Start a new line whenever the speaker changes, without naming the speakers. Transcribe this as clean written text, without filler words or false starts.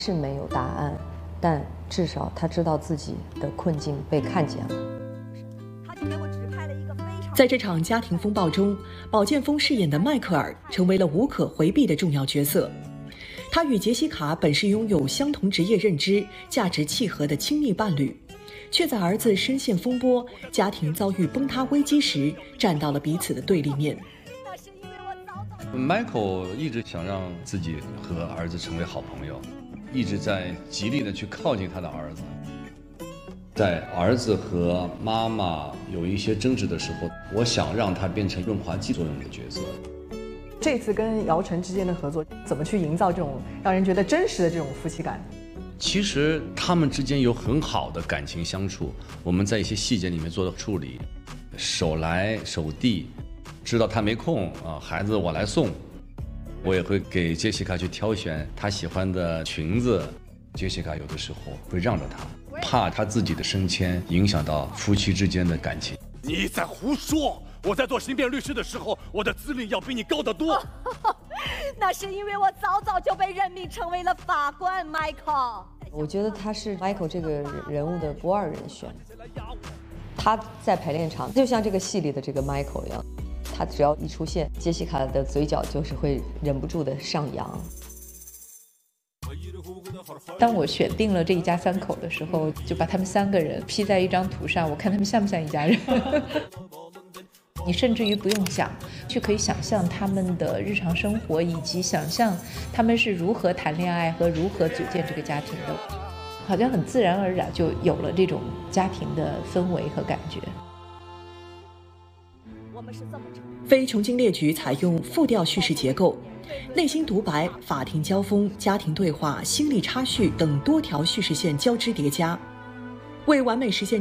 是没有答案，但至少他知道自己的困境被看见了。
在这场家庭风暴中，宝剑锋饰演的迈克尔成为了无可回避的重要角色。他与杰西卡本是拥有相同职业认知、价值契合的亲密伴侣，却在儿子深陷风波、家庭遭遇崩塌危机时，站到了彼此的对立面。
Michael 一直想让自己和儿子成为好朋友，一直在极力的去靠近他的儿子。在儿子和妈妈有一些争执的时候，我想让他变成润滑剂作用的角色。
这次跟姚晨之间的合作，怎么去营造这种让人觉得真实的这种夫妻感？
其实他们之间有很好的感情相处，我们在一些细节里面做了处理，手来手递，知道他没空啊，孩子我来送，我也会给杰西卡去挑选她喜欢的裙子。杰西卡有的时候会让着他，怕他自己的升迁影响到夫妻之间的感情。
你在胡说！我在做刑辩律师的时候，我的资历要比你高得多。
那是因为我早就被任命成为了法官 ，Michael。
我觉得他是 Michael 这个人物的不二人选。他在排练场就像这个戏里的这个 Michael 一样，他只要一出现，杰西卡的嘴角就是会忍不住的上扬。
当我选定了这一家三口的时候，就把他们3个人 P 在一张图上，我看他们像不像一家人。你甚至于不用想，就可以想象他们的日常生活，以及想象他们是如何谈恋爱和如何组建这个家庭的，好像很自然而然就有了这种家庭的氛围和感觉。
非穷经列举采用复调叙事结构，内心独白、法庭交锋、家庭对话、心理插叙等多条叙事线交织叠加，为完美实现